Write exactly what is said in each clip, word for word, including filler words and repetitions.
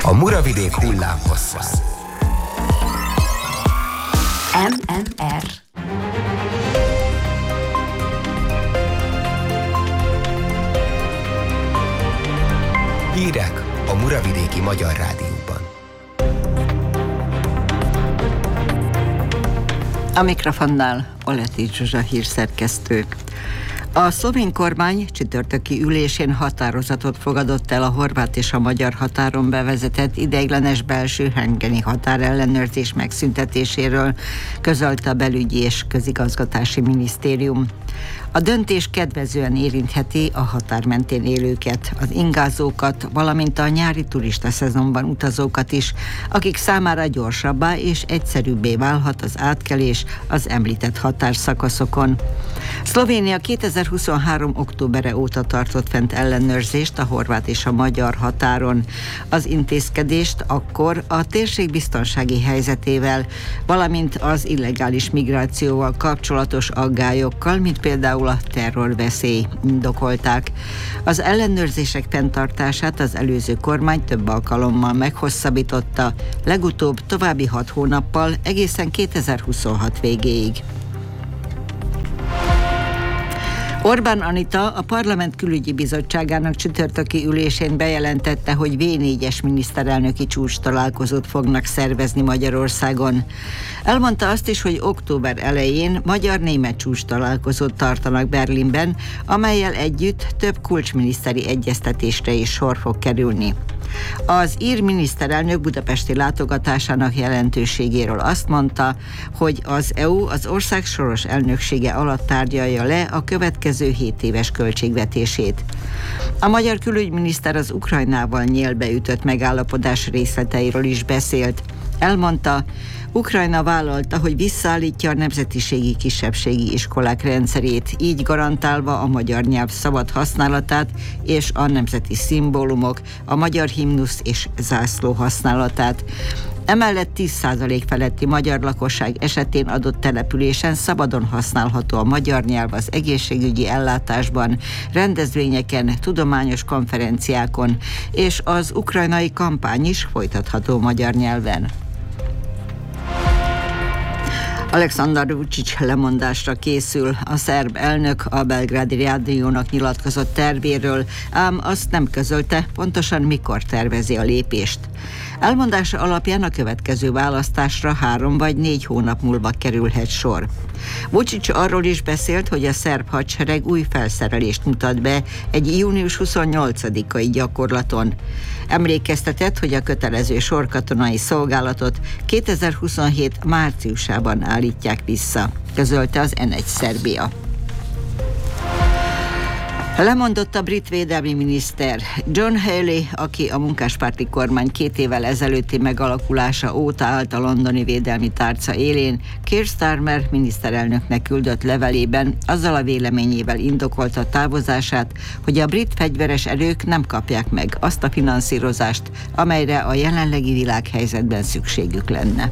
A Muravidék hullámhossza. em em er Hírek a Muravidéki Magyar Rádióban. A mikrofonnál Oleti Zsuzsa hírszerkesztő. A szlovén kormány csütörtöki ülésén határozatot fogadott el a horvát és a magyar határon bevezetett ideiglenes belső schengeni határellenőrzés megszüntetéséről, közölte a belügyi és közigazgatási minisztérium. A döntés kedvezően érintheti a határ mentén élőket, az ingázókat, valamint a nyári turista szezonban utazókat is, akik számára gyorsabbá és egyszerűbbé válhat az átkelés az említett határszakaszokon. Szlovénia kétezer-huszonhárom októbere óta tartott fent ellenőrzést a horvát és a magyar határon. Az intézkedést akkor a térség biztonsági helyzetével, valamint az illegális migrációval kapcsolatos aggályokkal, mint például a terrorveszély indokolták. Az ellenőrzések fenntartását az előző kormány több alkalommal meghosszabbította, legutóbb további hat hónappal egészen kétezer-huszonhat végéig. Orbán Anita a Parlament Külügyi Bizottságának csütörtöki ülésén bejelentette, hogy vé négyes miniszterelnöki csúcstalálkozót fognak szervezni Magyarországon. Elmondta azt is, hogy október elején magyar-német csúcstalálkozót tartanak Berlinben, amellyel együtt több kulcsminiszteri egyeztetésre is sor fog kerülni. Az ír miniszterelnök budapesti látogatásának jelentőségéről azt mondta, hogy az é u az ország soros elnöksége alatt tárgyalja le a következő hét éves költségvetését. A magyar külügyminiszter az Ukrajnával nyélbe ütött megállapodás részleteiről is beszélt. Elmondta, Ukrajna vállalta, hogy visszaállítja a nemzetiségi kisebbségi iskolák rendszerét, így garantálva a magyar nyelv szabad használatát és a nemzeti szimbólumok, a magyar himnusz és zászló használatát. Emellett tíz százalék feletti magyar lakosság esetén adott településen szabadon használható a magyar nyelv az egészségügyi ellátásban, rendezvényeken, tudományos konferenciákon, és az ukrajnai kampány is folytatható magyar nyelven. Alexander Vučić lemondásra készül. A szerb elnök a belgrádi rádiónak nyilatkozott tervéről, ám azt nem közölte, pontosan mikor tervezi a lépést. Elmondása alapján a következő választásra három vagy négy hónap múlva kerülhet sor. Vučić arról is beszélt, hogy a szerb hadsereg új felszerelést mutat be egy június huszonnyolcadikai gyakorlaton. Emlékeztetett, hogy a kötelező sorkatonai szolgálatot kétezer-huszonhét márciusában állítják vissza, közölte az en egy Szerbia. Lemondott a brit védelmi miniszter. John Healey, aki a munkáspárti kormány két évvel ezelőtti megalakulása óta állt a londoni védelmi tárca élén, Keir Starmer miniszterelnöknek küldött levelében azzal a véleményével indokolta távozását, hogy a brit fegyveres erők nem kapják meg azt a finanszírozást, amelyre a jelenlegi világhelyzetben szükségük lenne.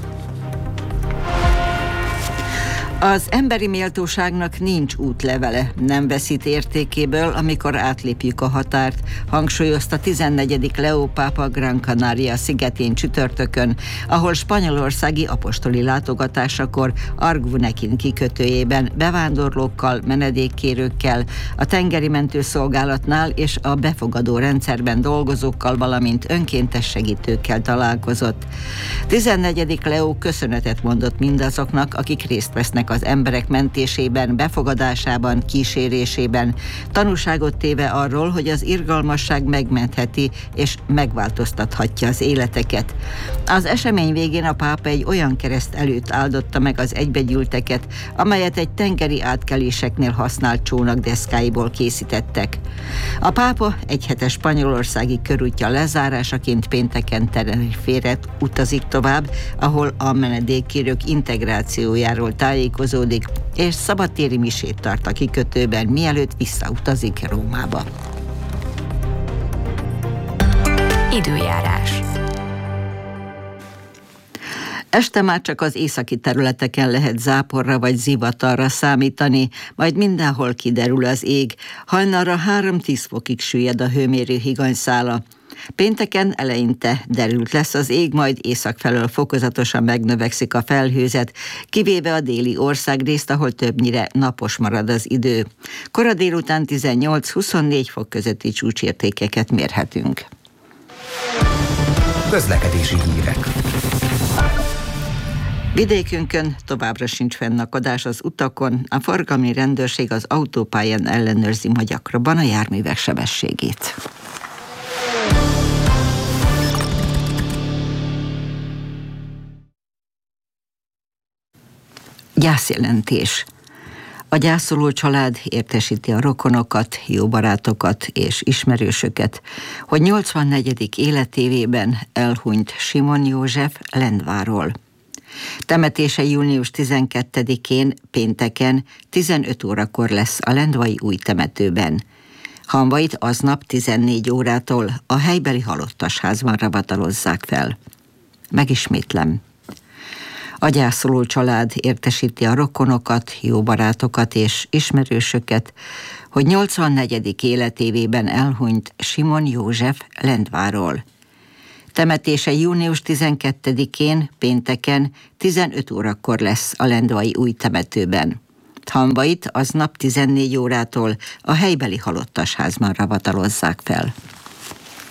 Az emberi méltóságnak nincs útlevele, nem veszít értékéből, amikor átlépjük a határt, hangsúlyozta tizennegyedik Leó pápa Gran Canaria szigetén csütörtökön, ahol spanyolországi apostoli látogatásakor Argunekin kikötőjében bevándorlókkal, menedékkérőkkel, a tengeri mentőszolgálatnál és a befogadó rendszerben dolgozókkal, valamint önkéntes segítőkkel találkozott. tizennegyedik Leó köszönetet mondott mindazoknak, akik részt vesznek az emberek mentésében, befogadásában, kísérésében, tanúságot téve arról, hogy az irgalmasság megmentheti és megváltoztathatja az életeket. Az esemény végén a pápa egy olyan kereszt előtt áldotta meg az egybegyűlteket, amelyet egy tengeri átkeléseknél használt csónak deszkáiból készítettek. A pápa egyhetes spanyolországi körútja lezárásaként pénteken Tenerifére utazik tovább, ahol a menedékkérők integrációjáról tájékozódik, és szabadtéri misét tart a kikötőben, mielőtt visszautazik Rómába. Időjárás. Este már csak az északi területeken lehet záporra vagy zivatarra számítani, majd mindenhol kiderül az ég. Hajnalra három-tíz fokig süllyed a hőmérő higanyszála. Pénteken eleinte derült lesz az ég, majd észak felől fokozatosan megnövekszik a felhőzet, kivéve a déli országrészt, ahol többnyire napos marad az idő. Kora délután tizennyolc-huszonnégy fok közötti csúcsértékeket mérhetünk. Közlekedési hírek. Vidékünkön továbbra sincs fennakadás az utakon, a forgalmi rendőrség az autópályán ellenőrzi ma gyakrabban a járművek sebességét. Gyászjelentés. A gyászoló család értesíti a rokonokat, jó barátokat és ismerősöket, hogy nyolcvannegyedik életévében elhunyt Simon József Lendváról. Temetése június tizenkettedikén, pénteken, tizenöt órakor lesz a lendvai új temetőben. Hamvait aznap tizennégy órától a helybeli halottasházban ravatalozzák fel. Megismétlem. A gyászoló család értesíti a rokonokat, jó barátokat és ismerősöket, hogy nyolcvannegyedik életévében elhunyt Simon József Lendváról. Temetése június tizenkettedikén, pénteken, tizenöt órakor lesz a lendvai új temetőben. Hamvait aznap tizennégy órától a helybeli halottasházban ravatalozzák fel.